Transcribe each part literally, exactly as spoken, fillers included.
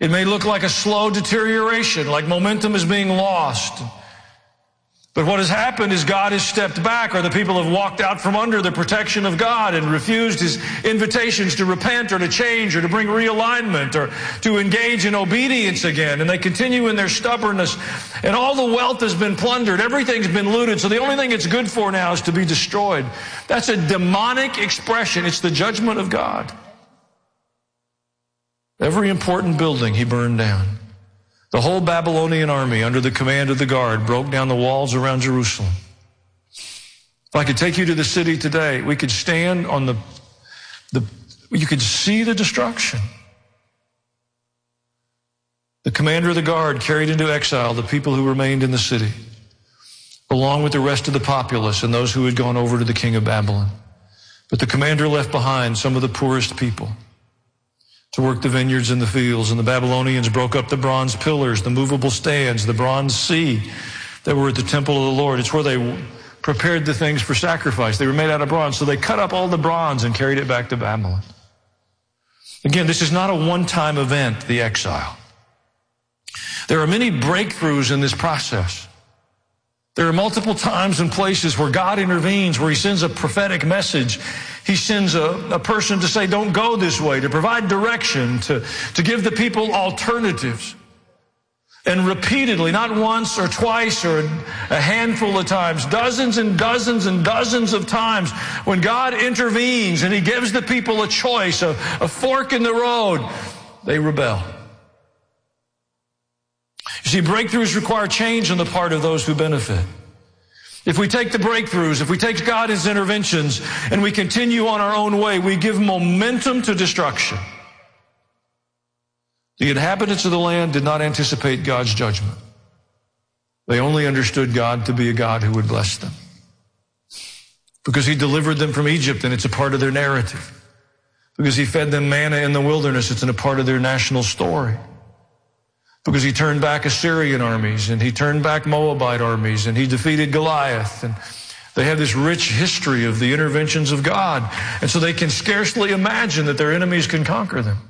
It may look like a slow deterioration, like momentum is being lost. But what has happened is God has stepped back, or the people have walked out from under the protection of God and refused His invitations to repent or to change or to bring realignment or to engage in obedience again. And they continue in their stubbornness. And all the wealth has been plundered. Everything's been looted. So the only thing it's good for now is to be destroyed. That's a demonic expression. It's the judgment of God. Every important building He burned down. The whole Babylonian army under the command of the guard broke down the walls around Jerusalem. If I could take you to the city today, we could stand on the, the you could see the destruction. The commander of the guard carried into exile the people who remained in the city, along with the rest of the populace and those who had gone over to the king of Babylon. But the commander left behind some of the poorest people to work the vineyards and the fields. And the Babylonians broke up the bronze pillars, the movable stands, the bronze sea that were at the temple of the Lord. It's where they prepared the things for sacrifice. They were made out of bronze. So they cut up all the bronze and carried it back to Babylon. Again, this is not a one-time event, the exile. There are many breakthroughs in this process. There are multiple times and places where God intervenes, where He sends a prophetic message. He sends a, a person to say, don't go this way, to provide direction, to, to give the people alternatives. And repeatedly, not once or twice or a handful of times, dozens and dozens and dozens of times, when God intervenes and He gives the people a choice, a, a fork in the road, they rebel. You see, breakthroughs require change on the part of those who benefit. If we take the breakthroughs, if we take God's interventions, and we continue on our own way, we give momentum to destruction. The inhabitants of the land did not anticipate God's judgment. They only understood God to be a God who would bless them, because He delivered them from Egypt, and it's a part of their narrative. Because He fed them manna in the wilderness, it's a part of their national story. Because He turned back Assyrian armies, and He turned back Moabite armies, and He defeated Goliath. And they have this rich history of the interventions of God. And so they can scarcely imagine that their enemies can conquer them.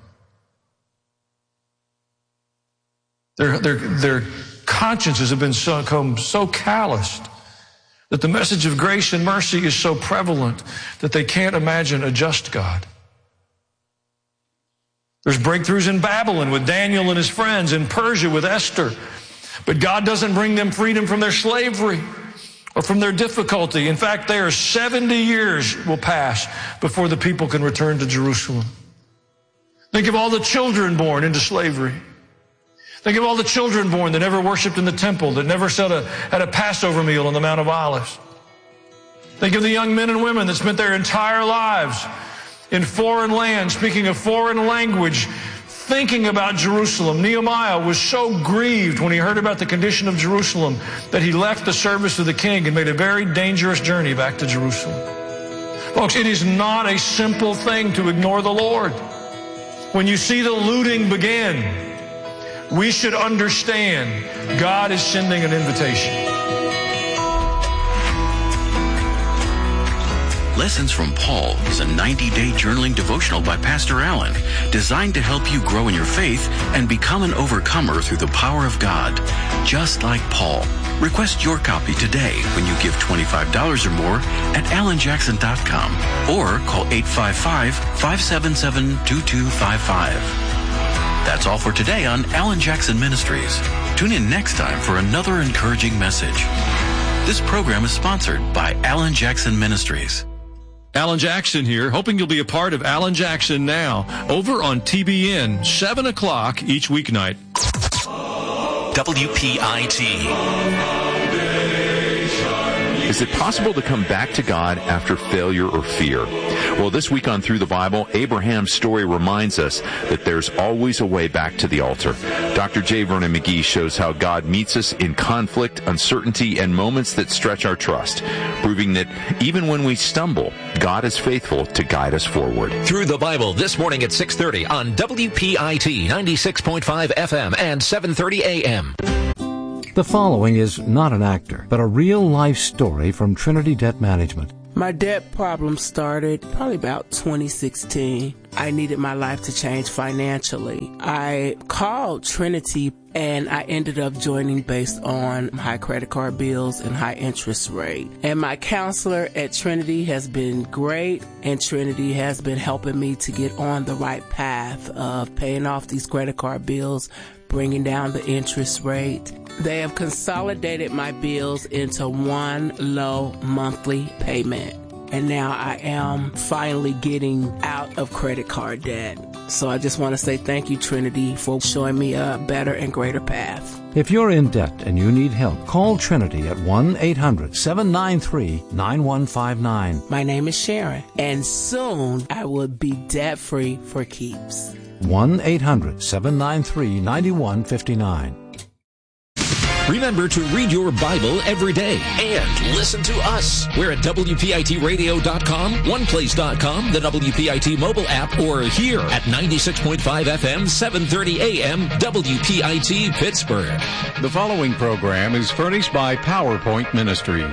Their, their, their consciences have been so, become so calloused that the message of grace and mercy is so prevalent that they can't imagine a just God. There's breakthroughs in Babylon with Daniel and his friends, in Persia with Esther. But God doesn't bring them freedom from their slavery or from their difficulty. In fact, there are seventy years will pass before the people can return to Jerusalem. Think of all the children born into slavery. Think of all the children born that never worshiped in the temple, that never set a, had a Passover meal on the Mount of Olives. Think of the young men and women that spent their entire lives in foreign lands, speaking a foreign language, thinking about Jerusalem. Nehemiah was so grieved when he heard about the condition of Jerusalem that he left the service of the king and made a very dangerous journey back to Jerusalem. Folks, it is not a simple thing to ignore the Lord. When you see the looting begin, we should understand God is sending an invitation. Lessons from Paul is a ninety-day journaling devotional by Pastor Allen, designed to help you grow in your faith and become an overcomer through the power of God, just like Paul. Request your copy today when you give twenty-five dollars or more at alan jackson dot com or call eight five five, five seven seven, two two five five. That's all for today on Alan Jackson Ministries. Tune in next time for another encouraging message. This program is sponsored by Alan Jackson Ministries. Alan Jackson here, hoping you'll be a part of Alan Jackson Now, over on T B N, seven o'clock each weeknight. W P I T. Is it possible to come back to God after failure or fear? Well, this week on Through the Bible, Abraham's story reminds us that there's always a way back to the altar. Doctor J. Vernon McGee shows how God meets us in conflict, uncertainty, and moments that stretch our trust, proving that even when we stumble, God is faithful to guide us forward. Through the Bible this morning at six thirty on W P I T ninety-six point five F M and seven thirty A M. The following is not an actor, but a real-life story from Trinity Debt Management. My debt problem started probably about twenty sixteen. I needed my life to change financially. I called Trinity and I ended up joining based on high credit card bills and high interest rate. And my counselor at Trinity has been great, and Trinity has been helping me to get on the right path of paying off these credit card bills, bringing down the interest rate. They have consolidated my bills into one low monthly payment. And now I am finally getting out of credit card debt. So I just want to say thank you, Trinity, for showing me a better and greater path. If you're in debt and you need help, call Trinity at one eight hundred seven nine three nine one five nine. My name is Sharon, and soon I will be debt-free for keeps. one eight hundred seven nine three nine one five nine. Remember to read your Bible every day and listen to us. We're at W P I T radio dot com, one place dot com, the W P I T mobile app, or here at ninety-six point five F M, seven thirty A M, W P I T Pittsburgh. The following program is furnished by PowerPoint Ministries.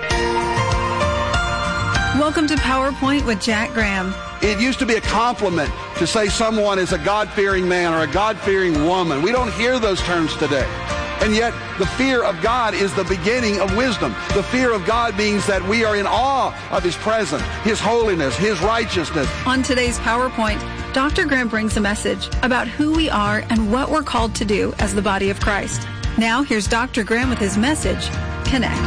Welcome to PowerPoint with Jack Graham. It used to be a compliment to say someone is a God-fearing man or a God-fearing woman. We don't hear those terms today. And yet, the fear of God is the beginning of wisdom. The fear of God means that we are in awe of His presence, His holiness, His righteousness. On today's PowerPoint, Doctor Graham brings a message about who we are and what we're called to do as the body of Christ. Now, here's Doctor Graham with his message, Connect.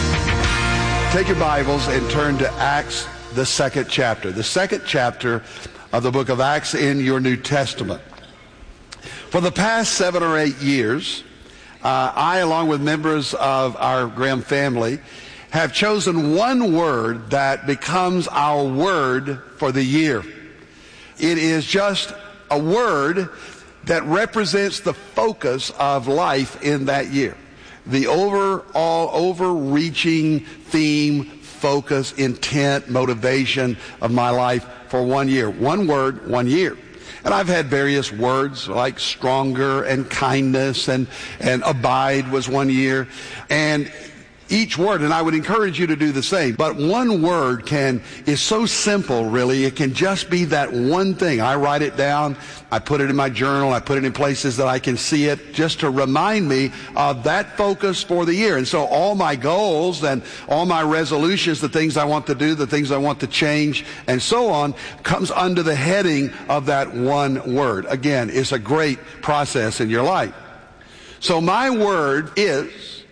Take your Bibles and turn to Acts, the second chapter. The second chapter of the book of Acts in your New Testament. For the past seven or eight years, Uh, I, along with members of our Graham family, have chosen one word that becomes our word for the year. It is just a word that represents the focus of life in that year. The overall, overreaching theme, focus, intent, motivation of my life for one year. One word, one year. And I've had various words like stronger and kindness and, and abide was one year. And each word, and I would encourage you to do the same, but one word can, is so simple really, it can just be that one thing. I write it down, I put it in my journal, I put it in places that I can see it just to remind me of that focus for the year. And so all my goals and all my resolutions, the things I want to do, the things I want to change, and so on, comes under the heading of that one word. Again, it's a great process in your life. So my word is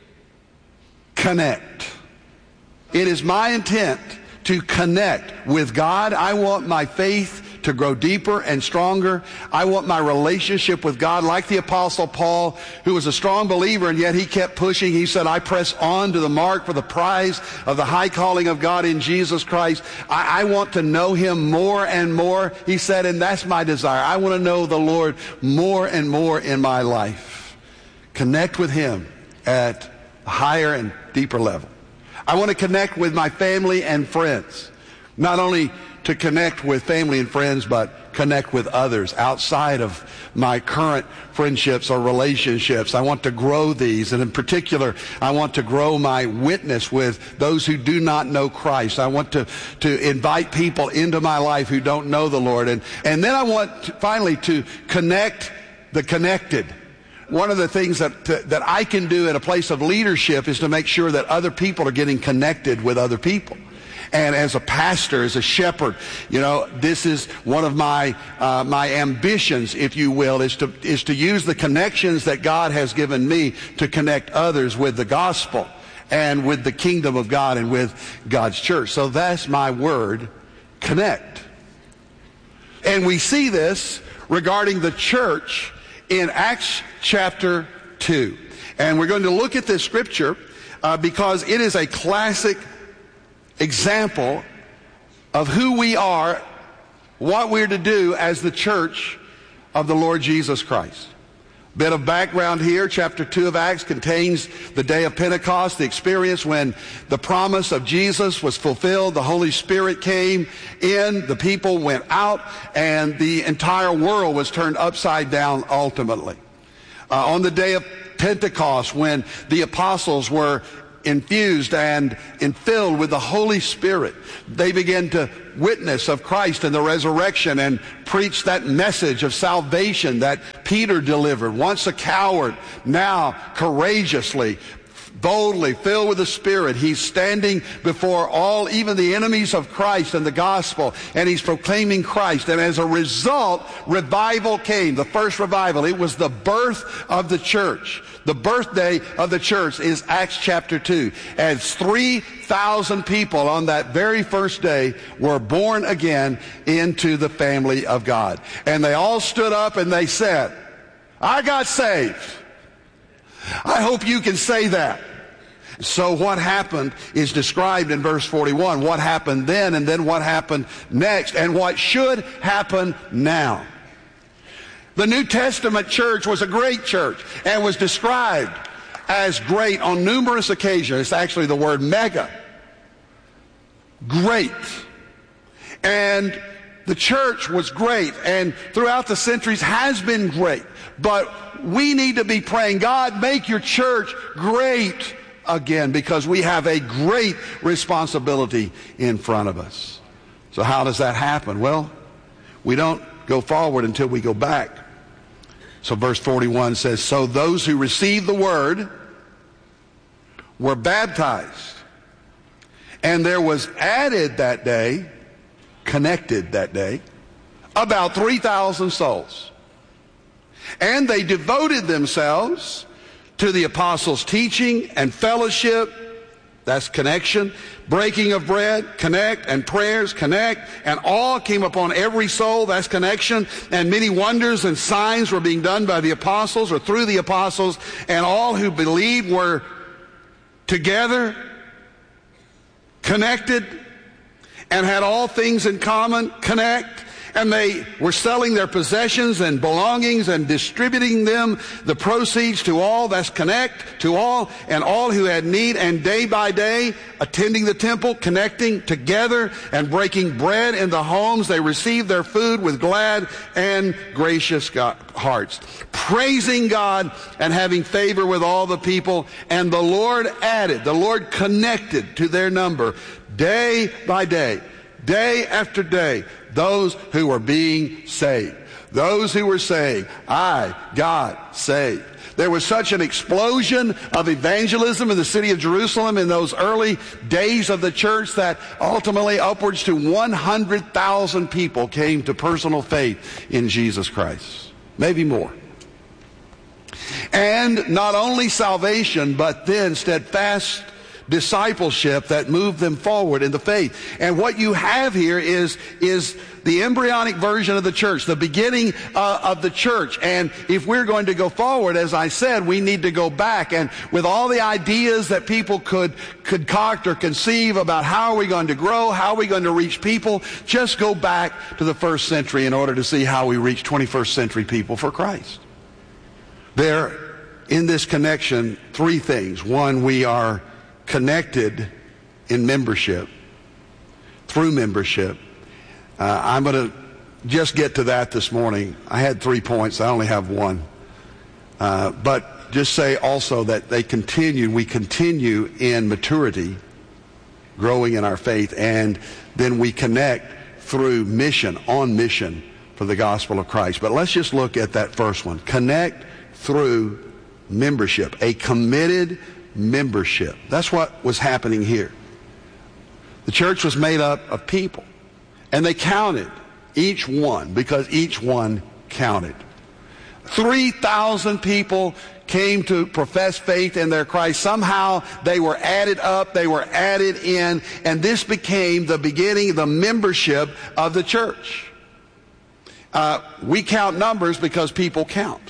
connect. It is my intent to connect with God. I want my faith to grow deeper and stronger. I want my relationship with God, like the Apostle Paul, who was a strong believer, and yet he kept pushing. He said, I press on to the mark for the prize of the high calling of God in Jesus Christ. I, I want to know Him more and more, he said, and that's my desire. I want to know the Lord more and more in my life. Connect with Him at a higher and deeper level. I want to connect with my family and friends. Not only to connect with family and friends, but connect with others outside of my current friendships or relationships. I want to grow these, and in particular, I want to grow my witness with those who do not know Christ. I want to, to invite people into my life who don't know the Lord. And, and then I want to, finally to connect the connected. One of the things that that I can do in a place of leadership is to make sure that other people are getting connected with other people. And as a pastor, as a shepherd, you know, this is one of my uh, my ambitions, if you will, is to is to use the connections that God has given me to connect others with the gospel and with the kingdom of God and with God's church. So that's my word, connect. And we see this regarding the church in Acts chapter two. And we're going to look at this scripture uh, because it is a classic example of who we are, what we're to do as the church of the Lord Jesus Christ. Bit of background here. Chapter two of Acts contains the day of Pentecost, the experience when the promise of Jesus was fulfilled. The Holy Spirit came in, the people went out, and the entire world was turned upside down ultimately. Uh, on the day of Pentecost, when the apostles were infused and, and filled with the Holy Spirit. They began to witness of Christ and the resurrection and preach that message of salvation that Peter delivered. Once a coward, now courageously, boldly, filled with the Spirit, he's standing before all, even the enemies of Christ and the gospel, and he's proclaiming Christ. And as a result, revival came, the first revival. It was the birth of the church. The birthday of the church is Acts chapter two. As three thousand people on that very first day were born again into the family of God. And they all stood up and they said, I got saved. I hope you can say that. So what happened is described in verse forty-one. What happened then, and then what happened next, and what should happen now. The New Testament church was a great church and was described as great on numerous occasions. It's actually the word mega. Great. And the church was great, and throughout the centuries has been great. But we need to be praying, God, make your church great again, because we have a great responsibility in front of us. So how does that happen? Well, we don't go forward until we go back. So verse forty-one says, so those who received the word were baptized, and there was added that day, connected that day, about three thousand souls. And they devoted themselves to the apostles' teaching and fellowship, that's connection, breaking of bread, connect, and prayers, connect, and all came upon every soul, that's connection, and many wonders and signs were being done by the apostles or through the apostles, and all who believed were together, connected, and had all things in common, connect, and they were selling their possessions and belongings and distributing them, the proceeds to all, that's connect, to all, and all who had need, and day by day, attending the temple, connecting together, and breaking bread in the homes, they received their food with glad and gracious God, hearts, praising God and having favor with all the people. And the Lord added, the Lord connected to their number, day by day, day after day, those who were being saved. Those who were saying, I, God, saved. There was such an explosion of evangelism in the city of Jerusalem in those early days of the church that ultimately upwards to one hundred thousand people came to personal faith in Jesus Christ. Maybe more. And not only salvation, but then steadfast discipleship that moved them forward in the faith. And what you have here is, is the embryonic version of the church, the beginning uh, of the church. And if we're going to go forward, as I said, we need to go back. And with all the ideas that people could concoct or conceive about how are we going to grow, how are we going to reach people, just go back to the first century in order to see how we reach twenty-first century people for Christ. There, in this connection, three things. One, we are connected in membership, through membership. Uh, I'm going to just get to that this morning. I had three points. I only have one. Uh, but just say also that they continue, we continue in maturity, growing in our faith, and then we connect through mission, on mission for the gospel of Christ. But let's just look at that first one. Connect through membership, a committed membership. That's what was happening here. The church was made up of people, and they counted each one because each one counted. three thousand people came to profess faith in their Christ. Somehow they were added up, they were added in, and this became the beginning, the membership of the church. Uh, we count numbers because people count.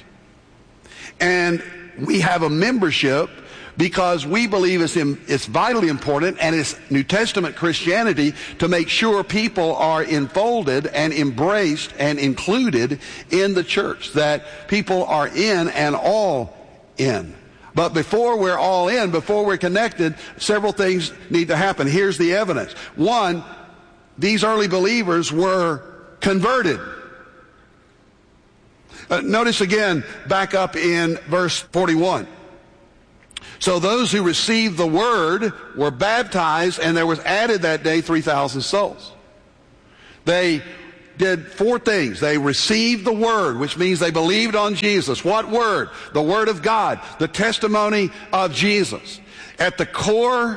And we have a membership because we believe it's, in, it's vitally important, and it's New Testament Christianity to make sure people are enfolded and embraced and included in the church, that people are in and all in. But before we're all in, before we're connected, several things need to happen. Here's the evidence. One, these early believers were converted. Uh, notice again, back up in verse forty-one. So those who received the word were baptized, and there was added that day three thousand souls. They did four things. They received the word, which means they believed on Jesus. What word? The word of God, the testimony of Jesus. At the core,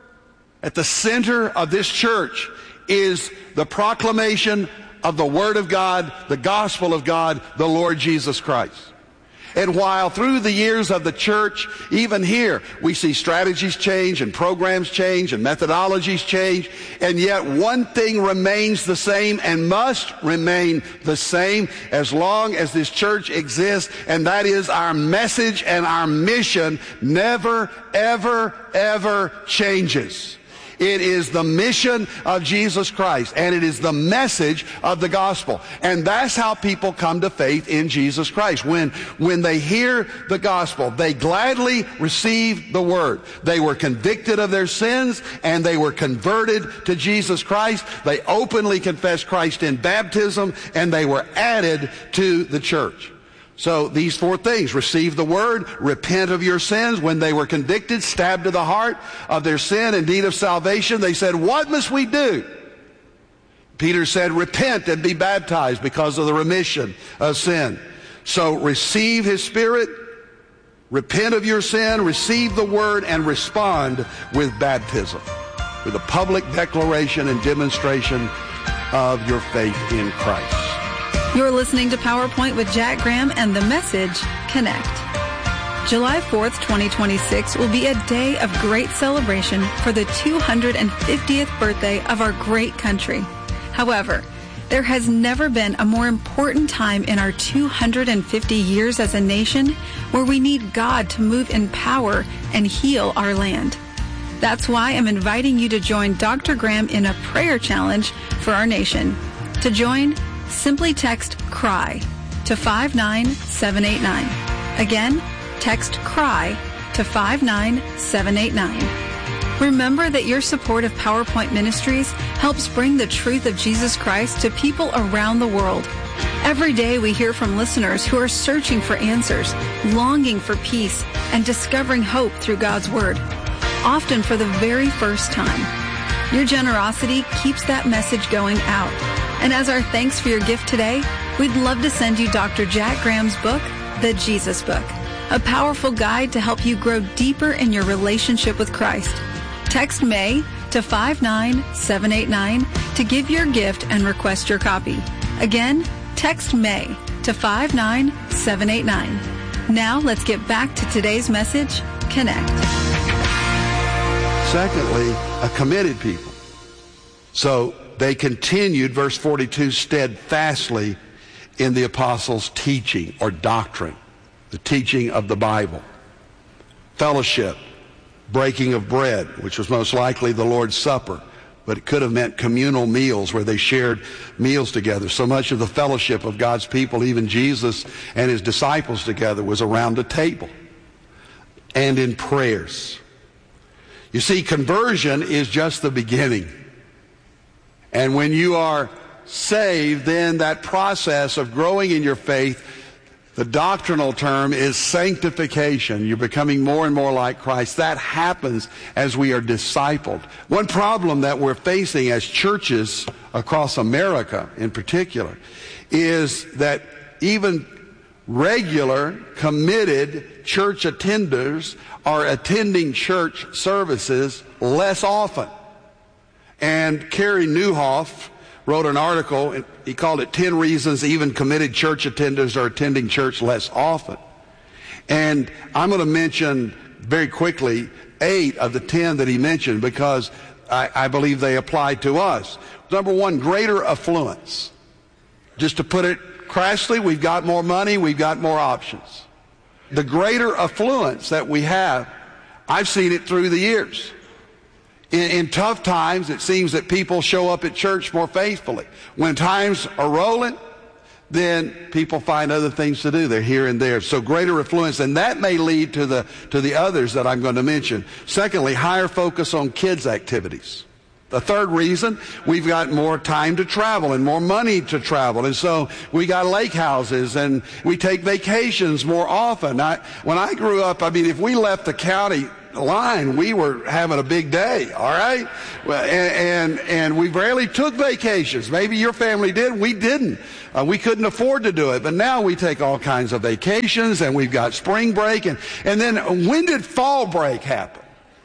at the center of this church is the proclamation of the word of God, the gospel of God, the Lord Jesus Christ. And while through the years of the church, even here, we see strategies change and programs change and methodologies change, and yet one thing remains the same and must remain the same as long as this church exists, and that is our message and our mission never, ever, ever changes. It is the mission of Jesus Christ, and it is the message of the gospel. And that's how people come to faith in Jesus Christ. When, when they hear the gospel, they gladly receive the word. They were convicted of their sins, and they were converted to Jesus Christ. They openly confessed Christ in baptism, and they were added to the church. So these four things: receive the word, repent of your sins. When they were convicted, stabbed to the heart of their sin and need of salvation, they said, what must we do? Peter said, repent and be baptized because of the remission of sin. So receive his Spirit, repent of your sin, receive the word, and respond with baptism, with a public declaration and demonstration of your faith in Christ. You're listening to PowerPoint with Jack Graham and the message, Connect. July fourth, twenty twenty-six will be a day of great celebration for the two hundred fiftieth birthday of our great country. However, there has never been a more important time in our two hundred fifty years as a nation where we need God to move in power and heal our land. That's why I'm inviting you to join Doctor Graham in a prayer challenge for our nation. To join, simply text CRY to five nine seven eight nine. Again, text CRY to five nine seven eight nine. Remember that your support of PowerPoint Ministries helps bring the truth of Jesus Christ to people around the world. Every day we hear from listeners who are searching for answers, longing for peace, and discovering hope through God's Word, often for the very first time. Your generosity keeps that message going out. And as our thanks for your gift today, we'd love to send you Doctor Jack Graham's book, The Jesus Book, a powerful guide to help you grow deeper in your relationship with Christ. Text May to five nine seven eight nine to give your gift and request your copy. Again, text May to five nine seven eight nine. Now let's get back to today's message, Connect. Secondly, a committed people. So they continued, verse forty-two, steadfastly in the apostles' teaching or doctrine, the teaching of the Bible. Fellowship, breaking of bread, which was most likely the Lord's Supper, but it could have meant communal meals where they shared meals together. So much of the fellowship of God's people, even Jesus and his disciples together, was around a table and in prayers. You see, conversion is just the beginning. And when you are saved, then that process of growing in your faith, the doctrinal term is sanctification. You're becoming more and more like Christ. That happens as we are discipled. One problem that we're facing as churches across America in particular is that even regular, committed church attenders are attending church services less often. And Carey Nieuwhof wrote an article, he called it ten Reasons Even Committed Church Attenders Are Attending Church Less Often. And I'm going to mention very quickly eight of the ten that he mentioned because I, I believe they apply to us. Number one, greater affluence. Just to put it crassly, we've got more money, we've got more options. The greater affluence that we have, I've seen it through the years. In, in tough times, it seems that people show up at church more faithfully. When times are rolling, then people find other things to do. They're here and there. So greater affluence, and that may lead to the to the others that I'm going to mention. Secondly, higher focus on kids' activities. The third reason, we've got more time to travel and more money to travel. And so we got lake houses and we take vacations more often. I, when I grew up, I mean, if we left the county line, we were having a big day, all right? Well, and, and, and we rarely took vacations. Maybe your family did. We didn't. Uh, we couldn't afford to do it. But now we take all kinds of vacations and we've got spring break. And, and then when did fall break happen?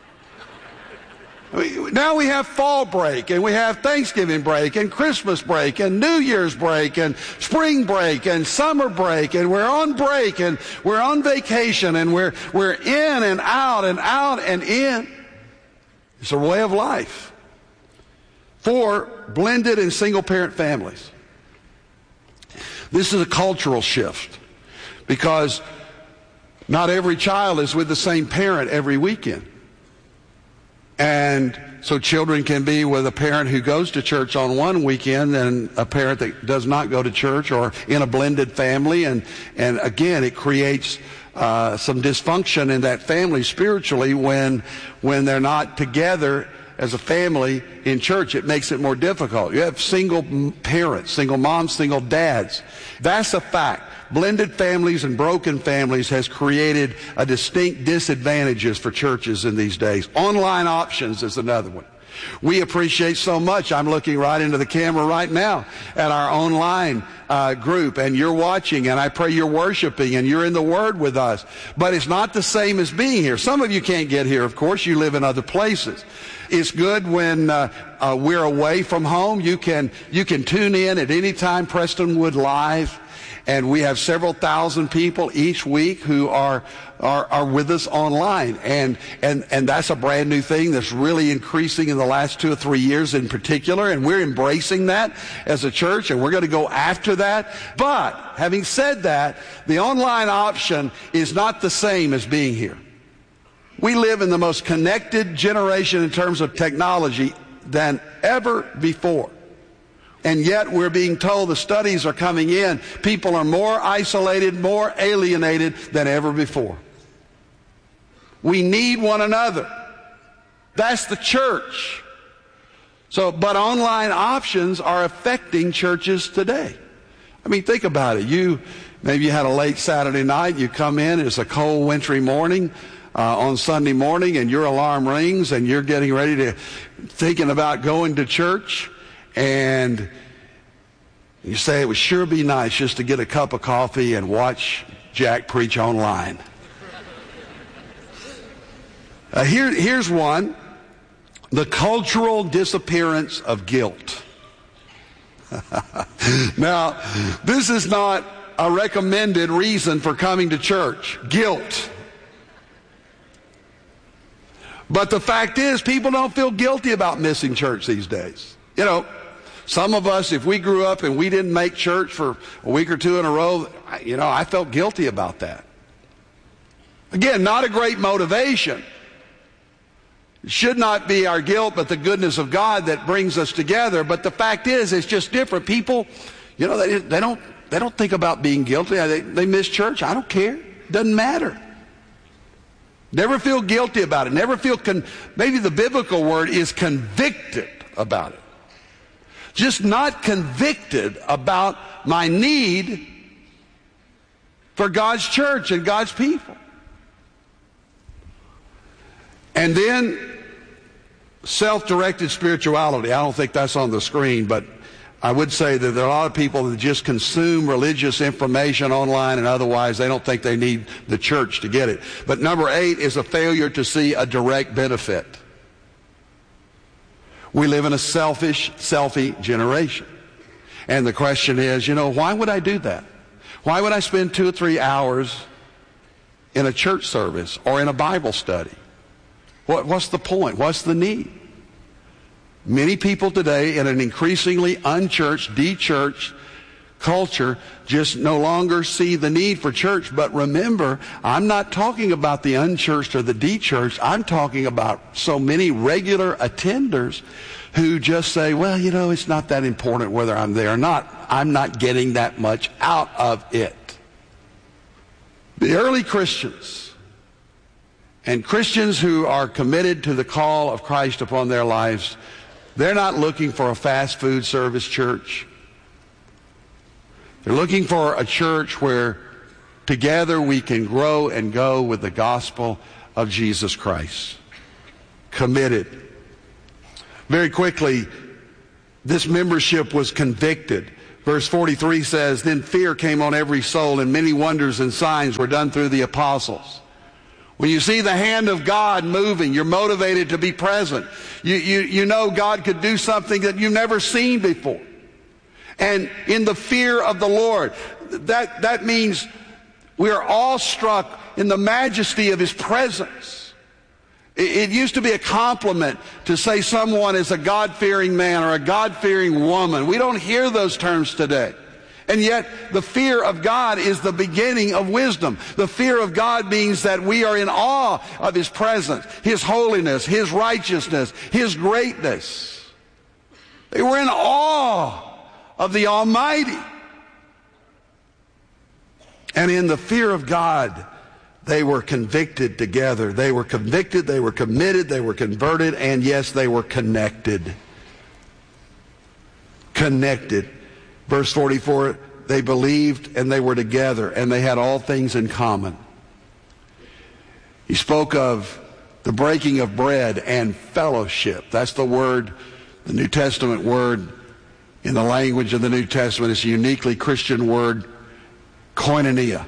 Now we have fall break, and we have Thanksgiving break, and Christmas break, and New Year's break, and spring break, and summer break, and we're on break, and we're on vacation, and we're, we're in and out and out and in. It's a way of life. For blended and single-parent families, this is a cultural shift, because not every child is with the same parent every weekend. And so children can be with a parent who goes to church on one weekend and a parent that does not go to church, or in a blended family. And, and again, it creates uh, some dysfunction in that family spiritually when, when they're not together as a family in church. It makes it more difficult. You have single parents, single moms, single dads. That's a fact. Blended families and broken families has created a distinct disadvantages for churches in these days. Online options is another one. We appreciate so much. I'm looking right into the camera right now at our online uh, group, and you're watching, and I pray you're worshiping, and you're in the Word with us. But it's not the same as being here. Some of you can't get here, of course. You live in other places. It's good when uh, uh, we're away from home. You can, you can tune in at any time, Prestonwood Live. And we have several thousand people each week who are, are, are with us online. And, and, and that's a brand new thing that's really increasing in the last two or three years in particular. And we're embracing that as a church, and we're going to go after that. But having said that, the online option is not the same as being here. We live in the most connected generation in terms of technology than ever before. And yet we're being told, the studies are coming in, people are more isolated, more alienated than ever before. We need one another. That's the church. So, but online options are affecting churches today. I mean, think about it. You, maybe you had a late Saturday night, you come in, it's a cold wintry morning, uh, on Sunday morning, and your alarm rings, and you're getting ready to, thinking about going to church. And you say, it would sure be nice just to get a cup of coffee and watch Jack preach online. Uh, here, here's one. The cultural disappearance of guilt. Now, this is not a recommended reason for coming to church. Guilt. But the fact is, people don't feel guilty about missing church these days. You know, some of us, if we grew up and we didn't make church for a week or two in a row, you know, I felt guilty about that. Again, not a great motivation. It should not be our guilt, but the goodness of God that brings us together. But the fact is, it's just different. People, you know, they, they don't they don't think about being guilty. They, they miss church. I don't care. It doesn't matter. Never feel guilty about it. Never feel, con- maybe the biblical word is convicted about it. Just not convicted about my need for God's church and God's people. And then self-directed spirituality. I don't think that's on the screen, but I would say that there are a lot of people that just consume religious information online and otherwise. They don't think they need the church to get it. But number eight is a failure to see a direct benefit. We live in a selfish, selfie generation. And the question is, you know, why would I do that? Why would I spend two or three hours in a church service or in a Bible study? What, what's the point? What's the need? Many people today in an increasingly unchurched, de-churched culture just no longer see the need for church. But remember, I'm not talking about the unchurched or the de-churched. I'm talking about so many regular attenders who just say, well, you know, it's not that important whether I'm there or not. I'm not getting that much out of it. The early Christians and Christians who are committed to the call of Christ upon their lives, They're not looking for a fast food service church. They're looking for a church where together we can grow and go with the gospel of Jesus Christ. Committed. Very quickly, this membership was convicted. Verse forty-three says, then fear came on every soul, and many wonders and signs were done through the apostles. When you see the hand of God moving, you're motivated to be present. You, you, you know God could do something that you've never seen before. And in the fear of the Lord, that, that means we are awestruck in the majesty of His presence. It used to be a compliment to say someone is a God-fearing man or a God-fearing woman. We don't hear those terms today. And yet, the fear of God is the beginning of wisdom. The fear of God means that we are in awe of His presence, His holiness, His righteousness, His greatness. They were in awe of the Almighty. And in the fear of God, they were convicted together. They were convicted, they were committed, they were converted, and yes, they were connected. Connected. Verse forty-four, they believed and they were together and they had all things in common. He spoke of the breaking of bread and fellowship. That's the word, the New Testament word in the language of the New Testament. It's a uniquely Christian word, koinonia.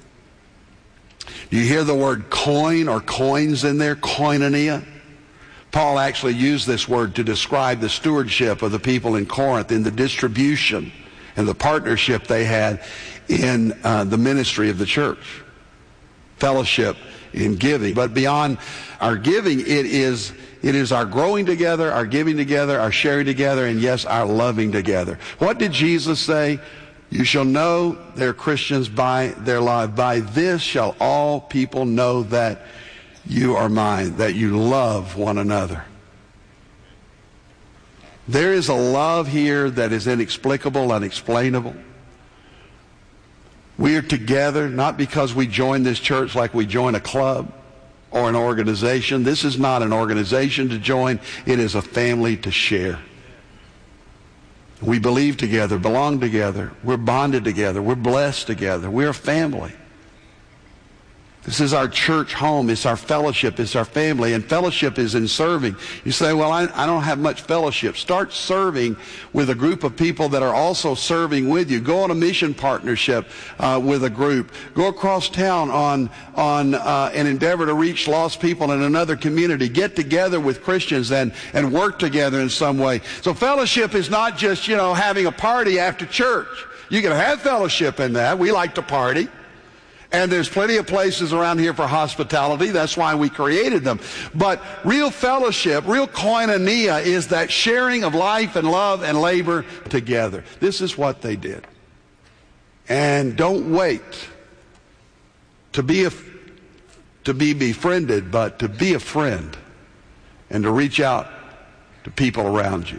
Do you hear the word coin or coins in there? Koinonia. Paul actually used this word to describe the stewardship of the people in Corinth in the distribution and the partnership they had in uh, the ministry of the church. Fellowship in giving. But beyond our giving, it is, it is our growing together, our giving together, our sharing together, and yes, our loving together. What did Jesus say? You shall know they're Christians by their love. By this shall all people know that you are mine, that you love one another. There is a love here that is inexplicable, unexplainable. We are together not because we join this church like we join a club or an organization. This is not an organization to join. It is a family to share. We believe together, belong together. We're bonded together. We're blessed together. We're a family. This is our church home. It's our fellowship. It's our family. And fellowship is in serving. You say, well, I, I don't have much fellowship. Start serving with a group of people that are also serving with you. Go on a mission partnership uh, with a group. Go across town on, on uh, an endeavor to reach lost people in another community. Get together with Christians and, and work together in some way. So fellowship is not just, you know, having a party after church. You can have fellowship in that. We like to party. And there's plenty of places around here for hospitality. That's why we created them. But real fellowship, real koinonia, is that sharing of life and love and labor together. This is what they did. And don't wait to be a, to be befriended, but to be a friend and to reach out to people around you.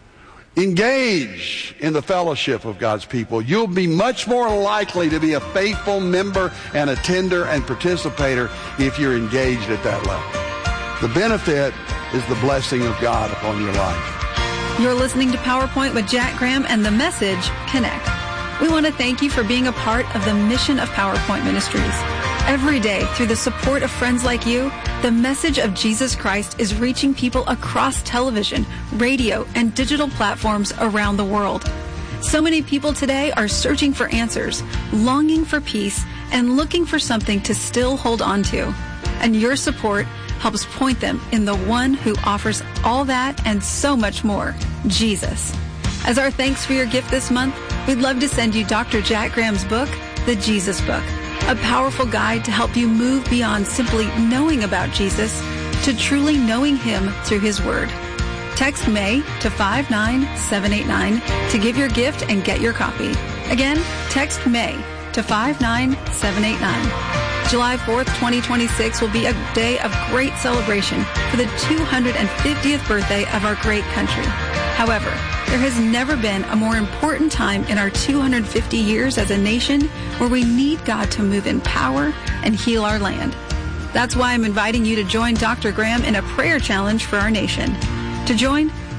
Engage in the fellowship of God's people. You'll be much more likely to be a faithful member and attender and participator if you're engaged at that level. The benefit is the blessing of God upon your life. You're listening to PowerPoint with Jack Graham and the message, Connect. We want to thank you for being a part of the mission of PowerPoint Ministries. Every day, through the support of friends like you, the message of Jesus Christ is reaching people across television, radio, and digital platforms around the world. So many people today are searching for answers, longing for peace, and looking for something to still hold on to. And your support helps point them in the one who offers all that and so much more, Jesus. As our thanks for your gift this month, we'd love to send you Doctor Jack Graham's book, The Jesus Book, a powerful guide to help you move beyond simply knowing about Jesus to truly knowing Him through His Word. Text May to five nine seven eight nine to give your gift and get your copy. Again, text May to five nine seven eight nine. July fourth, twenty twenty-six will be a day of great celebration for the two hundred fiftieth birthday of our great country. However, there has never been a more important time in our two hundred fifty years as a nation where we need God to move in power and heal our land. That's why I'm inviting you to join Doctor Graham in a prayer challenge for our nation. To join,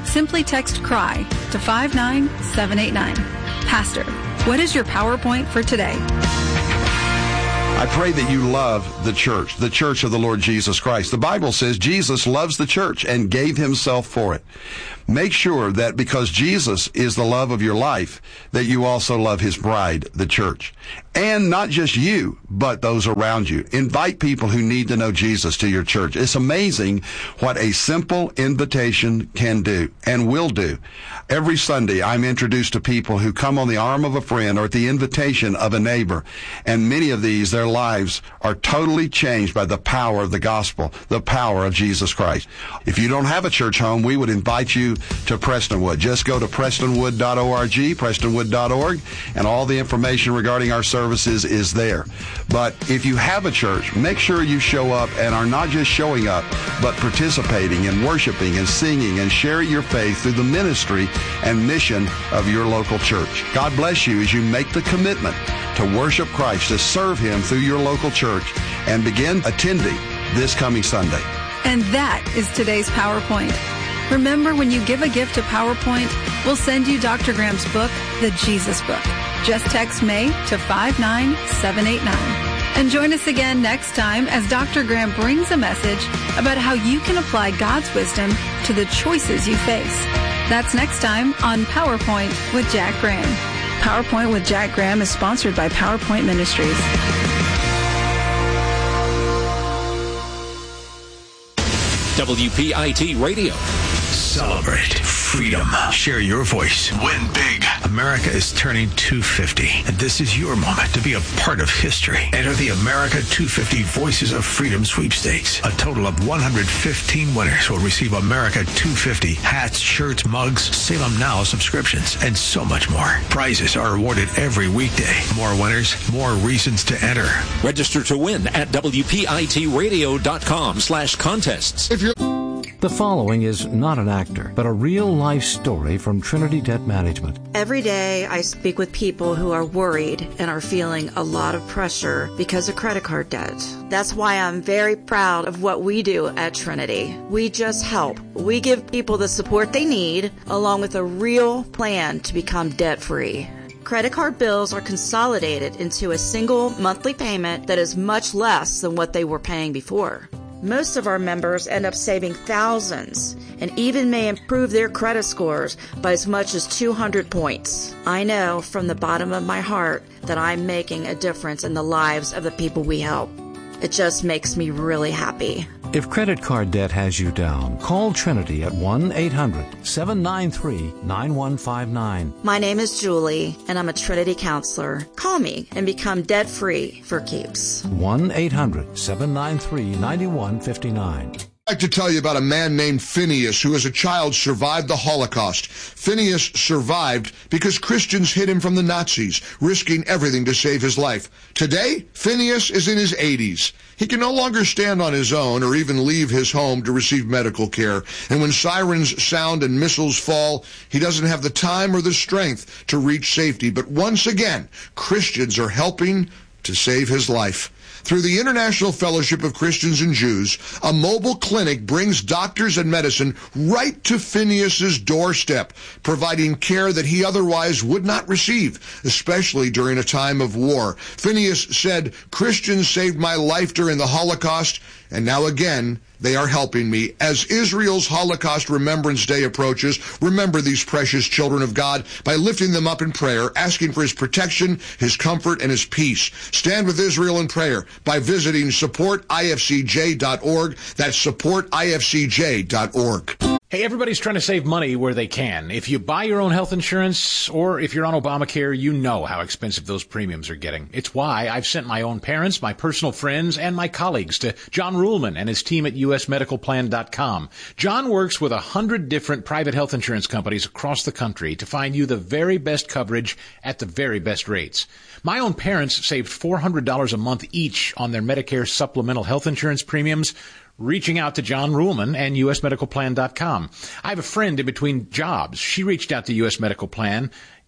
Simply text CRY to five nine seven eight nine. Pastor, what is your PowerPoint for today? I pray that you love the church, the church of the Lord Jesus Christ. The Bible says Jesus loves the church and gave himself for it. Make sure that because Jesus is the love of your life, that you also love his bride, the church. And not just you, but those around you. Invite people who need to know Jesus to your church. It's amazing what a simple invitation can do and will do. Every Sunday, I'm introduced to people who come on the arm of a friend or at the invitation of a neighbor. And many of these, their lives are totally changed by the power of the gospel, the power of Jesus Christ. If you don't have a church home, we would invite you to Prestonwood. Just go to prestonwood dot org, prestonwood dot org, and all the information regarding our services is there. But if you have a church, make sure you show up and are not just showing up, but participating and worshiping and singing and sharing your faith through the ministry and mission of your local church. God bless you as you make the commitment to worship Christ, to serve him through your local church, and begin attending this coming Sunday. And that is today's PowerPoint. Remember, when you give a gift to PowerPoint, we'll send you Doctor Graham's book, The Jesus Book. Just text May to five nine seven eight nine. And join us again next time as Doctor Graham brings a message about how you can apply God's wisdom to the choices you face. That's next time on PowerPoint with Jack Graham. PowerPoint with Jack Graham is sponsored by PowerPoint Ministries. W P I T Radio. Celebrate freedom. Share your voice. Win big. America is turning two fifty, and this is your moment to be a part of history. Enter the America two fifty Voices of Freedom sweepstakes. A total of one hundred fifteen winners will receive America two fifty hats, shirts, mugs, Salem Now subscriptions, and so much more. Prizes are awarded every weekday. More winners, more reasons to enter. Register to win at W P I T radio dot com slash contests. If you're The following is not an actor, but a real-life story from Trinity Debt Management. Every day I speak with people who are worried and are feeling a lot of pressure because of credit card debt. That's why I'm very proud of what we do at Trinity. We just help. We give people the support they need, along with a real plan to become debt-free. Credit card bills are consolidated into a single monthly payment that is much less than what they were paying before. Most of our members end up saving thousands and even may improve their credit scores by as much as two hundred points. I know from the bottom of my heart that I'm making a difference in the lives of the people we help. It just makes me really happy. If credit card debt has you down, call Trinity at one eight hundred seven nine three nine one five nine. My name is Julie, and I'm a Trinity counselor. Call me and become debt-free for keeps. one eight hundred seven nine three nine one five nine. I'd like to tell you about a man named Phineas who as a child survived the Holocaust. Phineas survived because Christians hid him from the Nazis, risking everything to save his life. Today, Phineas is in his eighties. He can no longer stand on his own or even leave his home to receive medical care. And when sirens sound and missiles fall, he doesn't have the time or the strength to reach safety. But once again, Christians are helping to save his life. Through the International Fellowship of Christians and Jews, a mobile clinic brings doctors and medicine right to Phineas's doorstep, providing care that he otherwise would not receive, especially during a time of war. Phineas said, "Christians saved my life during the Holocaust, and now again, they are helping me. As Israel's Holocaust Remembrance Day approaches, remember these precious children of God by lifting them up in prayer, asking for his protection, his comfort, and his peace. Stand with Israel in prayer by visiting support I F C J dot org. That's support I F C J dot org. Hey, everybody's trying to save money where they can. If you buy your own health insurance or if you're on Obamacare, you know how expensive those premiums are getting. It's why I've sent my own parents, my personal friends, and my colleagues to John Ruhlman and his team at U S medical plan dot com. John works with a hundred different private health insurance companies across the country to find you the very best coverage at the very best rates. My own parents saved four hundred dollars a month each on their Medicare supplemental health insurance premiums, reaching out to John Ruhlman and U S medical plan dot com. I have a friend in between jobs. She reached out to U S Medical Plan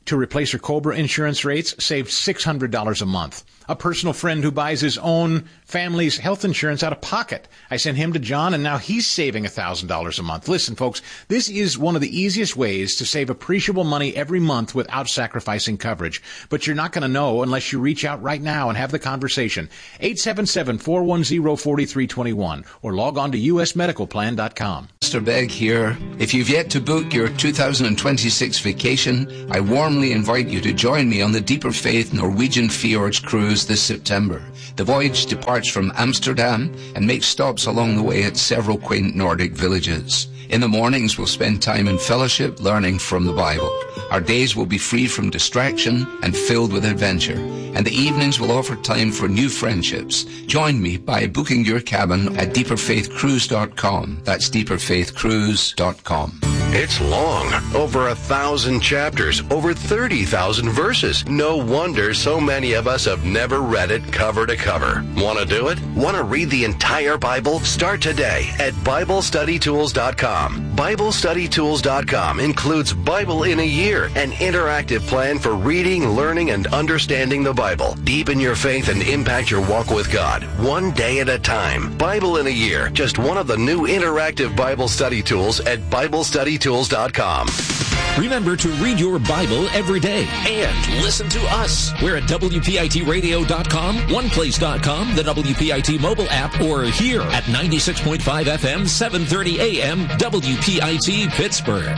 to replace her COBRA insurance rates saved six hundred dollars a month. A personal friend who buys his own family's health insurance out of pocket. I sent him to John, and now he's saving one thousand dollars a month. Listen, folks, this is one of the easiest ways to save appreciable money every month without sacrificing coverage. But you're not going to know unless you reach out right now and have the conversation. eight seven seven, four one zero, four three two one or log on to u s medical plan dot com. Mister Begg here. If you've yet to book your two thousand twenty-six vacation, I warmly invite you to join me on the Deeper Faith Norwegian Fjords cruise this September. The voyage departs from Amsterdam and makes stops along the way at several quaint Nordic villages. In the mornings, we'll spend time in fellowship learning from the Bible. Our days will be free from distraction and filled with adventure. And the evenings will offer time for new friendships. Join me by booking your cabin at deeper faith cruise dot com. That's deeper faith cruise dot com. It's long, over a thousand chapters, over thirty thousand verses. No wonder so many of us have never read it cover to cover. Want to do it? Want to read the entire Bible? Start today at bible study tools dot com. bible study tools dot com includes Bible in a Year, an interactive plan for reading, learning, and understanding the Bible. Deepen your faith and impact your walk with God, one day at a time. Bible in a Year, just one of the new interactive Bible study tools at bible study tools dot com. Remember to read your Bible every day and listen to us. We're at W P I T radio dot com, one place dot com, the W P I T mobile app, or here at ninety-six point five F M, seven thirty A M, W P I T Pittsburgh.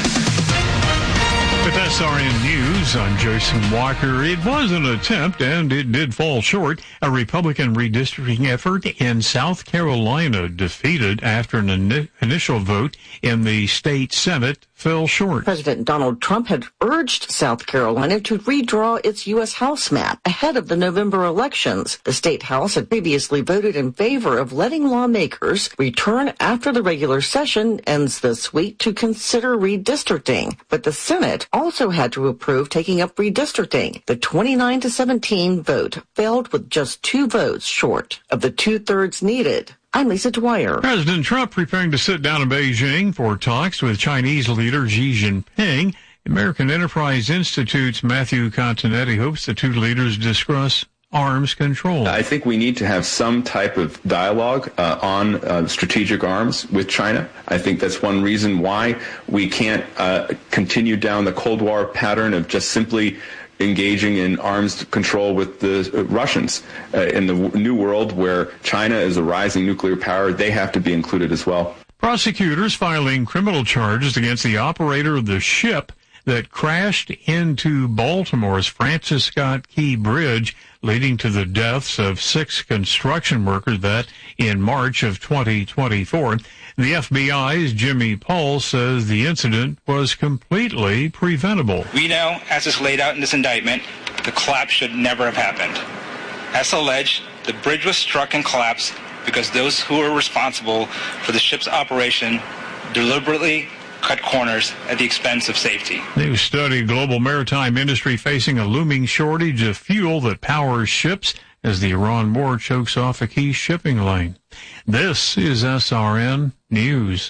With S R N News, I'm Jason Walker. It was an attempt, and it did fall short. A Republican redistricting effort in South Carolina defeated after an in- initial vote in the state Senate fell short. President Donald Trump had urged South Carolina to redraw its U S House map ahead of the November elections. The state House had previously voted in favor of letting lawmakers return after the regular session ends this week to consider redistricting. But the Senate also had to approve taking up redistricting. The twenty-nine to seventeen vote failed with just two votes short of the two-thirds needed. I'm Lisa Dwyer. President Trump preparing to sit down in Beijing for talks with Chinese leader Xi Jinping. American Enterprise Institute's Matthew Continetti hopes the two leaders discuss arms control. I think we need to have some type of dialogue uh, on uh, strategic arms with China. I think that's one reason why we can't uh, continue down the Cold War pattern of just simply engaging in arms control with the Russians. Uh, in the w- new world where China is a rising nuclear power, they have to be included as well. Prosecutors filing criminal charges against the operator of the ship that crashed into Baltimore's Francis Scott Key Bridge, leading to the deaths of six construction workers that in March of twenty twenty-four. The F B I's Jimmy Paul says the incident was completely preventable. We know, as is laid out in this indictment, the collapse should never have happened. As alleged, the bridge was struck and collapsed because those who were responsible for the ship's operation deliberately cut corners at the expense of safety. New study, global maritime industry facing a looming shortage of fuel that powers ships as the Iran war chokes off a key shipping lane. This is S R N News.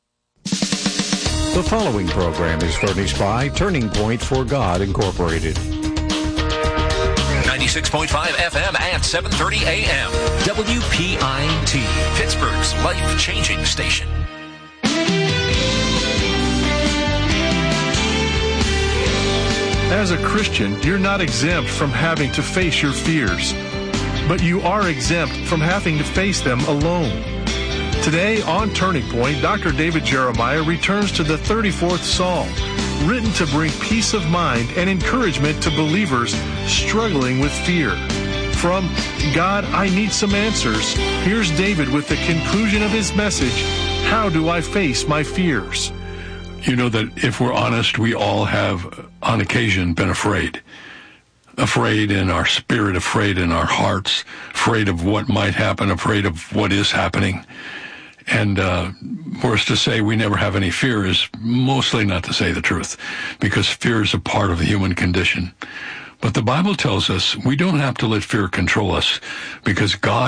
The following program is furnished by Turning Point for God, Incorporated. ninety-six point five F M at seven thirty A M. W P I T, Pittsburgh's life-changing station. As a Christian, you're not exempt from having to face your fears, but you are exempt from having to face them alone. Today on Turning Point, Doctor David Jeremiah returns to the thirty-fourth Psalm, written to bring peace of mind and encouragement to believers struggling with fear. From God, I Need Some Answers, here's David with the conclusion of his message, How Do I Face My Fears? You know that if we're honest, we all have, on occasion, been afraid. Afraid in our spirit, afraid in our hearts, afraid of what might happen, afraid of what is happening. And uh, for us to say we never have any fear is mostly not to say the truth, because fear is a part of the human condition. But the Bible tells us we don't have to let fear control us, because God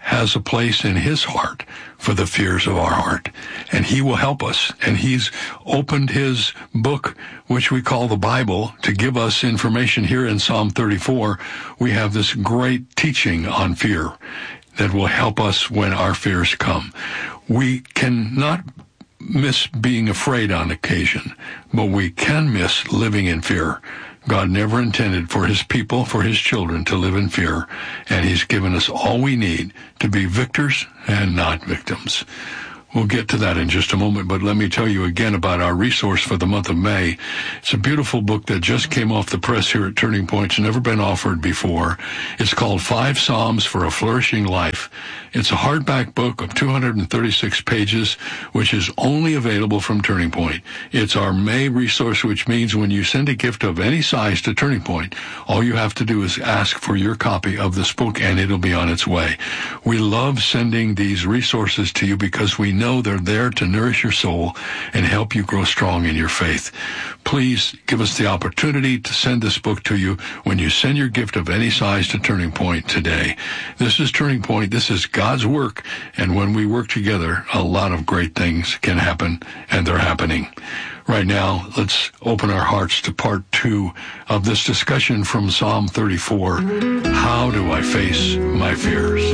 has a place in his heart for the fears of our heart, and he will help us. And he's opened his book, which we call the Bible, to give us information. Here in Psalm thirty-four, we have this great teaching on fear that will help us when our fears come. We cannot miss being afraid on occasion, but we can miss living in fear. God never intended for his people, for his children, to live in fear, and he's given us all we need to be victors and not victims. We'll get to that in just a moment, but let me tell you again about our resource for the month of May. It's a beautiful book that just came off the press here at Turning Point. It's never been offered before. It's called Five Psalms for a Flourishing Life. It's a hardback book of two hundred thirty-six pages, which is only available from Turning Point. It's our May resource, which means when you send a gift of any size to Turning Point, all you have to do is ask for your copy of this book, and it'll be on its way. We love sending these resources to you because we know they're there to nourish your soul and help you grow strong in your faith. Please give us the opportunity to send this book to you when you send your gift of any size to Turning Point today. This is Turning Point. This is God's work, and when we work together, a lot of great things can happen, and they're happening. Right now, let's open our hearts to part two of this discussion from Psalm thirty-four. How do I face my fears?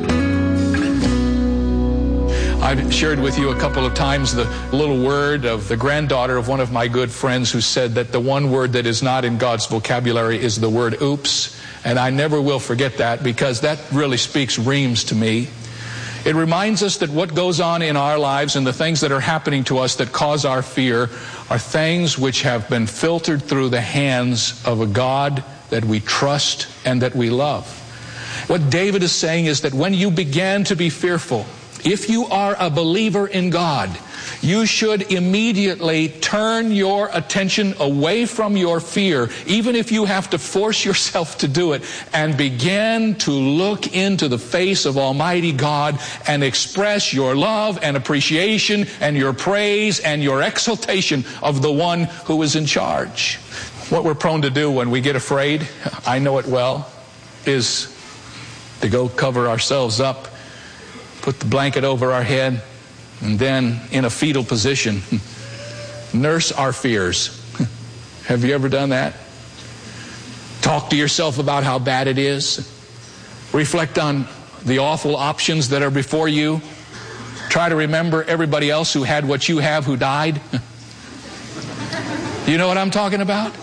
I've shared with you a couple of times the little word of the granddaughter of one of my good friends who said that the one word that is not in God's vocabulary is the word oops. And I never will forget that, because that really speaks reams to me. It reminds us that what goes on in our lives and the things that are happening to us that cause our fear are things which have been filtered through the hands of a God that we trust and that we love. What David is saying is that when you began to be fearful, if you are a believer in God, you should immediately turn your attention away from your fear, even if you have to force yourself to do it, and begin to look into the face of Almighty God and express your love and appreciation and your praise and your exaltation of the one who is in charge. What we're prone to do when we get afraid, I know it well, is to go cover ourselves up, put the blanket over our head, and then in a fetal position, nurse our fears. Have you ever done that? Talk to yourself about how bad it is. Reflect on the awful options that are before you. Try to remember everybody else who had what you have who died. You know what I'm talking about?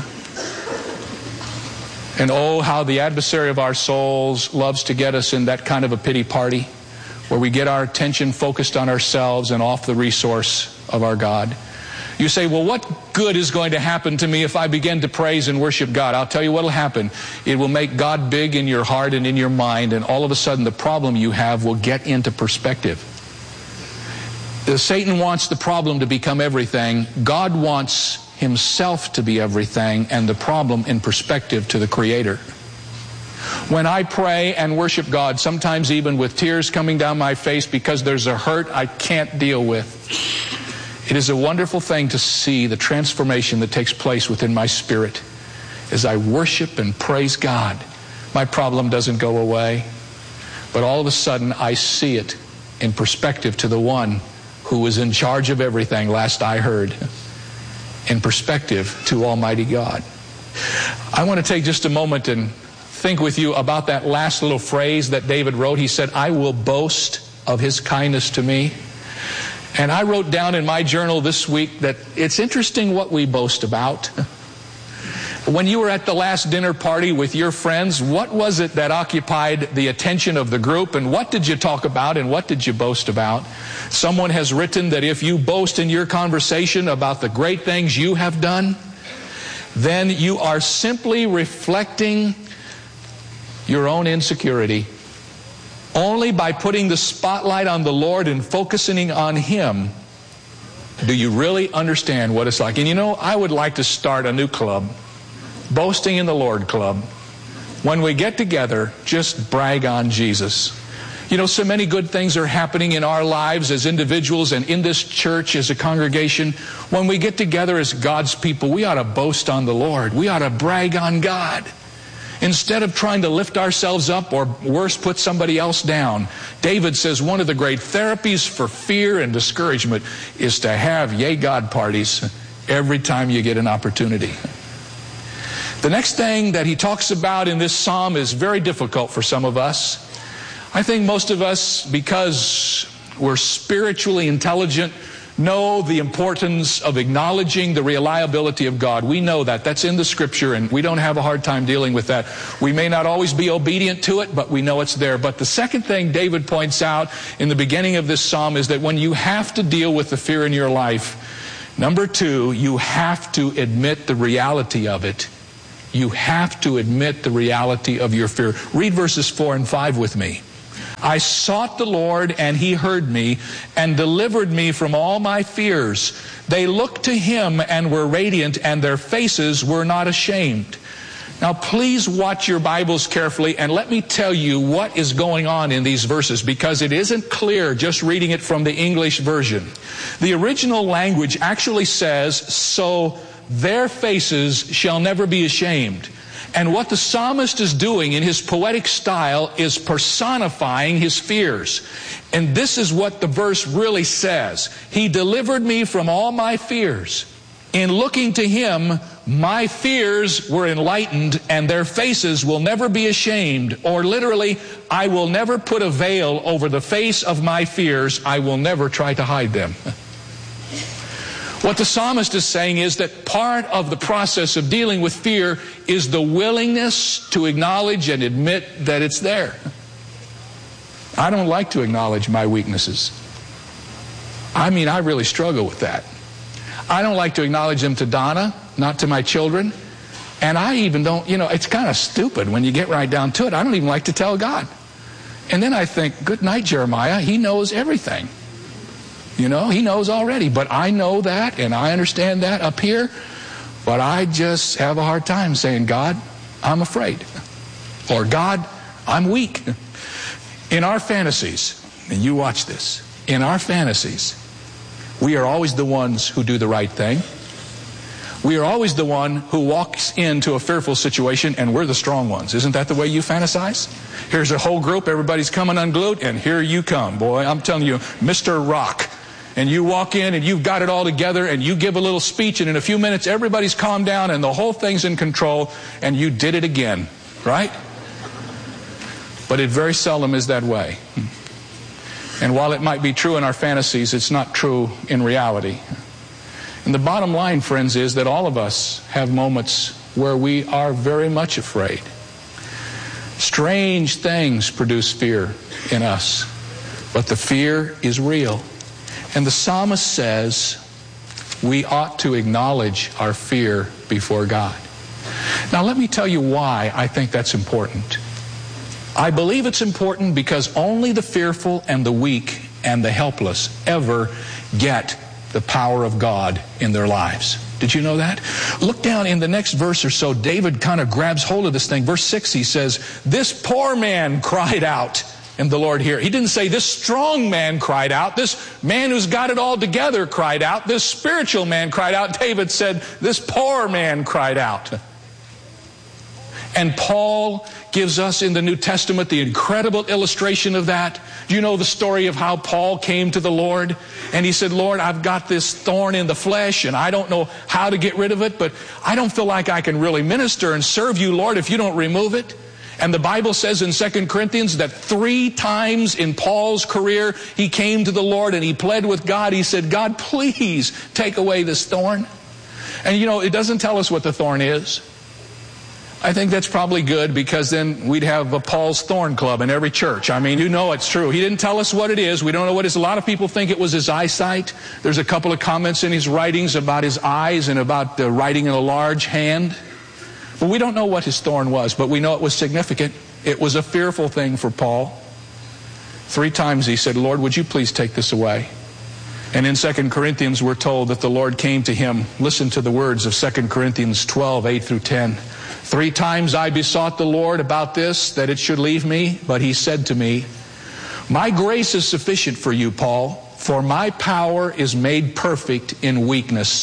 And oh, how the adversary of our souls loves to get us in that kind of a pity party, where we get our attention focused on ourselves and off the resource of our God. You say, well, what good is going to happen to me if I begin to praise and worship God? I'll tell you what will happen. It will make God big in your heart and in your mind, and all of a sudden the problem you have will get into perspective. Satan wants the problem to become everything. God wants himself to be everything, and the problem in perspective to the Creator. When I pray and worship God, sometimes even with tears coming down my face because there's a hurt I can't deal with, it is a wonderful thing to see the transformation that takes place within my spirit. As I worship and praise God, my problem doesn't go away, but all of a sudden I see it in perspective to the one who is in charge of everything, last I heard, in perspective to Almighty God. I want to take just a moment and think with you about that last little phrase that David wrote. He said, I will boast of his kindness to me. And I wrote down in my journal this week that it's interesting what we boast about. When you were at the last dinner party with your friends, what was it that occupied the attention of the group, and what did you talk about, and what did you boast about? Someone has written that if you boast in your conversation about the great things you have done, then you are simply reflecting your own insecurity. Only by putting the spotlight on the Lord and focusing on Him do you really understand what it's like. And you know, I would like to start a new club, Boasting in the Lord Club. When we get together, just brag on Jesus. You know, so many good things are happening in our lives as individuals and in this church as a congregation. When we get together as God's people, we ought to boast on the Lord. We ought to brag on God. Instead of trying to lift ourselves up or worse, put somebody else down, David says one of the great therapies for fear and discouragement is to have yay God parties every time you get an opportunity. The next thing that he talks about in this psalm is very difficult for some of us. I think most of us, because we're spiritually intelligent, know the importance of acknowledging the reliability of God. We know that. That's in the Scripture, and we don't have a hard time dealing with that. We may not always be obedient to it, but we know it's there. But the second thing David points out in the beginning of this psalm is that when you have to deal with the fear in your life, number two, you have to admit the reality of it. You have to admit the reality of your fear. Read verses four and five with me. I sought the Lord, and He heard me, and delivered me from all my fears. They looked to Him and were radiant, and their faces were not ashamed. Now please watch your Bibles carefully, and let me tell you what is going on in these verses, because it isn't clear just reading it from the English version. The original language actually says, so their faces shall never be ashamed. And what the psalmist is doing in his poetic style is personifying his fears. And this is what the verse really says. He delivered me from all my fears. In looking to Him, my fears were enlightened, and their faces will never be ashamed. Or literally, I will never put a veil over the face of my fears. I will never try to hide them. What the psalmist is saying is that part of the process of dealing with fear is the willingness to acknowledge and admit that it's there. I don't like to acknowledge my weaknesses. I mean, I really struggle with that. I don't like to acknowledge them to Donna, not to my children. And I even don't, you know, it's kind of stupid when you get right down to it. I don't even like to tell God. And then I think, good night, Jeremiah. He knows everything. You know, He knows already. But I know that, and I understand that up here. But I just have a hard time saying, God, I'm afraid. Or, God, I'm weak. In our fantasies, and you watch this, in our fantasies, we are always the ones who do the right thing. We are always the one who walks into a fearful situation, and we're the strong ones. Isn't that the way you fantasize? Here's a whole group, everybody's coming unglued, and here you come. Boy, I'm telling you, Mister Rock. And you walk in and you've got it all together, and you give a little speech, and in a few minutes everybody's calmed down and the whole thing's in control, and you did it again, right? But it very seldom is that way. And while it might be true in our fantasies, it's not true in reality. And the bottom line, friends, is that all of us have moments where we are very much afraid. Strange things produce fear in us, but the fear is real. And the psalmist says we ought to acknowledge our fear before God. Now let me tell you why I think that's important. I believe it's important because only the fearful and the weak and the helpless ever get the power of God in their lives. Did you know that? Look down in the next verse or so. David kind of grabs hold of this thing. Verse six, he says, this poor man cried out, and the Lord heard. He didn't say this strong man cried out. This man who's got it all together cried out. This spiritual man cried out. David said, this poor man cried out. And Paul gives us in the New Testament the incredible illustration of that. Do you know the story of how Paul came to the Lord? And he said, Lord, I've got this thorn in the flesh, and I don't know how to get rid of it, but I don't feel like I can really minister and serve you, Lord, if you don't remove it. And the Bible says in Second Corinthians that three times in Paul's career, he came to the Lord and he pled with God. He said, God, please take away this thorn. And you know, it doesn't tell us what the thorn is. I think that's probably good, because then we'd have a Paul's Thorn Club in every church. I mean, you know it's true. He didn't tell us what it is. We don't know what it is. A lot of people think it was his eyesight. There's a couple of comments in his writings about his eyes and about uh, writing in a large hand. But we don't know what his thorn was, but we know it was significant. It was a fearful thing for Paul. Three times he said, Lord, would you please take this away? And in Second Corinthians, we're told that the Lord came to him. Listen to the words of Second Corinthians twelve, eight through ten. Three times I besought the Lord about this, that it should leave me, but he said to me, my grace is sufficient for you, Paul, for my power is made perfect in weakness.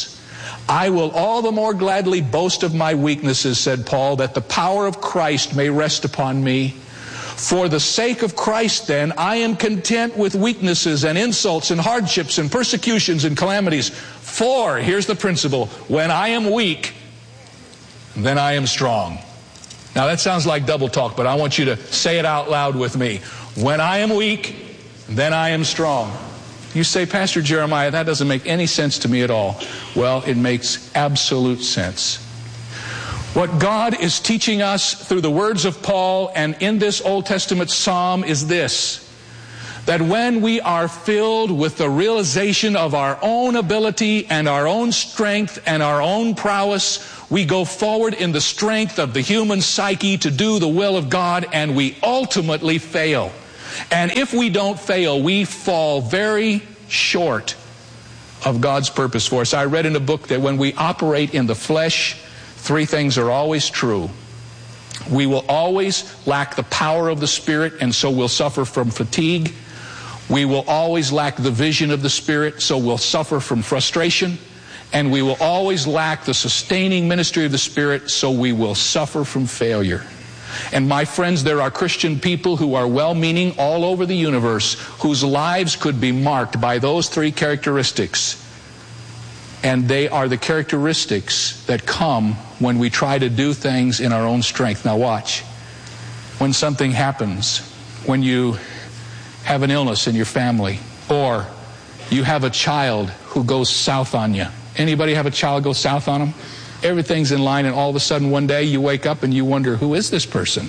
I will all the more gladly boast of my weaknesses, said Paul, that the power of Christ may rest upon me. For the sake of Christ, then, I am content with weaknesses and insults and hardships and persecutions and calamities. For, here's the principle, when I am weak, then I am strong. Now that sounds like double talk, but I want you to say it out loud with me. When I am weak, then I am strong. You say, Pastor Jeremiah, that doesn't make any sense to me at all. Well, it makes absolute sense. What God is teaching us through the words of Paul and in this Old Testament psalm is this: that when we are filled with the realization of our own ability and our own strength and our own prowess, we go forward in the strength of the human psyche to do the will of God, and we ultimately fail. And if we don't fail, we fall very short of God's purpose for us. I read in a book that when we operate in the flesh, three things are always true. We will always lack the power of the Spirit, and so we'll suffer from fatigue. We will always lack the vision of the Spirit, so we'll suffer from frustration. And we will always lack the sustaining ministry of the Spirit, so we will suffer from failure. And my friends, there are Christian people who are well-meaning all over the universe whose lives could be marked by those three characteristics. And they are the characteristics that come when we try to do things in our own strength. Now watch. When something happens, when you have an illness in your family, or you have a child who goes south on you. Anybody have a child go south on them? Everything's in line, and all of a sudden one day you wake up and you wonder, who is this person?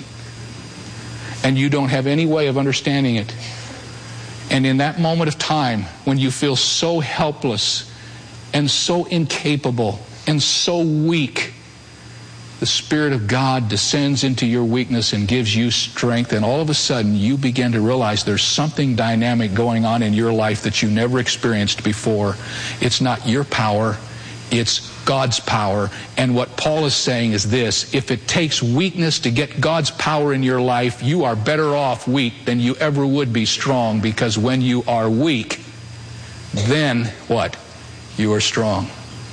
And you don't have any way of understanding it. And in that moment of time, when you feel so helpless and so incapable and so weak, the Spirit of God descends into your weakness and gives you strength, and all of a sudden you begin to realize there's something dynamic going on in your life that you never experienced before. It's not your power, it's God's power. And what Paul is saying is this: if it takes weakness to get God's power in your life, you are better off weak than you ever would be strong, because when you are weak, then what? You are strong.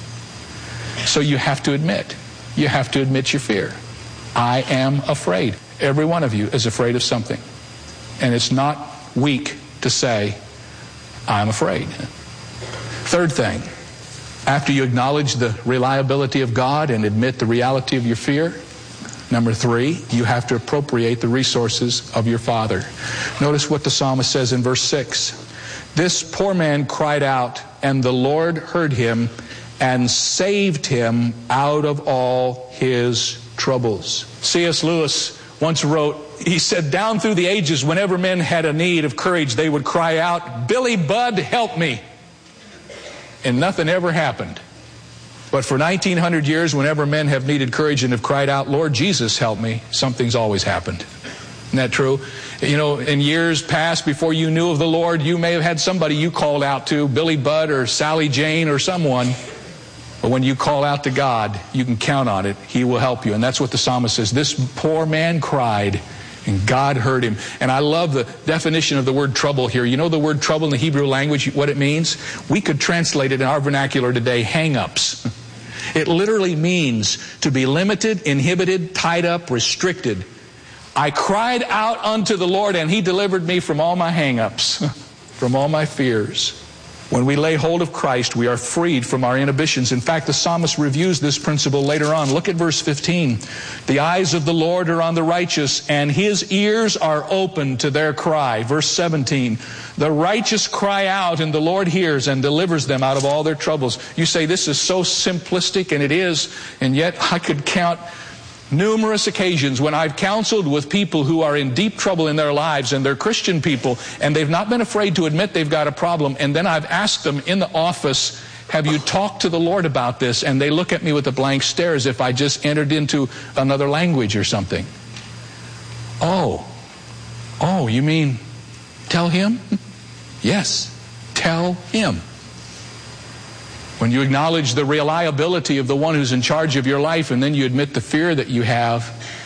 So you have to admit, you have to admit your fear. I am afraid. Every one of you is afraid of something. And it's not weak to say, I'm afraid. Third thing, after you acknowledge the reliability of God and admit the reality of your fear, number three, you have to appropriate the resources of your Father. Notice what the psalmist says in verse six. This poor man cried out, and the Lord heard him and saved him out of all his troubles. C S Lewis once wrote, he said, down through the ages, whenever men had a need of courage, they would cry out, Billy Budd, help me. And nothing ever happened. But for nineteen hundred years, whenever men have needed courage and have cried out, Lord Jesus, help me, something's always happened. Isn't that true? You know, in years past, before you knew of the Lord, you may have had somebody you called out to, Billy Budd or Sally Jane or someone. But when you call out to God, you can count on it. He will help you. And that's what the psalmist says. This poor man cried, and God heard him. And I love the definition of the word trouble here. You know the word trouble in the Hebrew language, what it means? We could translate it in our vernacular today, hang-ups. It literally means to be limited, inhibited, tied up, restricted. I cried out unto the Lord, and He delivered me from all my hang-ups, from all my fears. When we lay hold of Christ, we are freed from our inhibitions. In fact, the psalmist reviews this principle later on. Look at verse fifteen. The eyes of the Lord are on the righteous, and His ears are open to their cry. Verse seventeen. The righteous cry out, and the Lord hears and delivers them out of all their troubles. You say, this is so simplistic, and it is, and yet I could count numerous occasions when I've counseled with people who are in deep trouble in their lives, and they're Christian people, and they've not been afraid to admit they've got a problem, and then I've asked them in the office, have you talked to the Lord about this? And they look at me with a blank stare as if I just entered into another language or something. Oh, oh, you mean tell Him? Yes, tell Him. When you acknowledge the reliability of the one who's in charge of your life, and then you admit the fear that you have,